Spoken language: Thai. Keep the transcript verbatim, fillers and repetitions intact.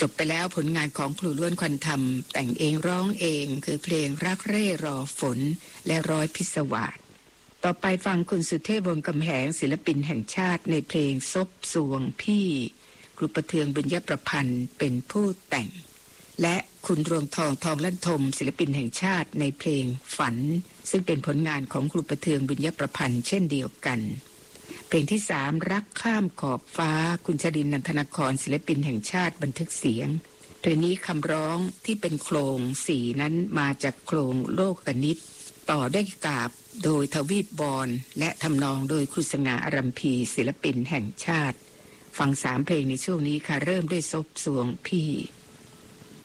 จบไปแล้วผลงานของครูล้วนควันธรรมแต่งเองร้องเองคือเพลงรักเร่รอฝนและร้อยพิศวาสต่อไปฟังคุณสุเทพ วงศ์กำแหงศิลปินแห่งชาติในเพลงซบสวงพี่ครูประเทืองบุญยประพันธ์เป็นผู้แต่งและคุณรวงทองทองลั่นทมศิลปินแห่งชาติในเพลงฝันซึ่งเป็นผลงานของครูประเทืองบุญยประพันธ์เช่นเดียวกันเพลงที่สามรักข้ามขอบฟ้าคุณชรินทร์นันทนครศิลปินแห่งชาติบันทึกเสียงเพลงนี้คำร้องที่เป็นโครงสี่นั้นมาจากโครงโลกนิตต่อได้กาบโดยทวีปบอลและทำนองโดยครูสง่าอารัมพีศิลปินแห่งชาติฟังสามเพลงในช่วงนี้ค่ะเริ่มด้วยซบสวงพี่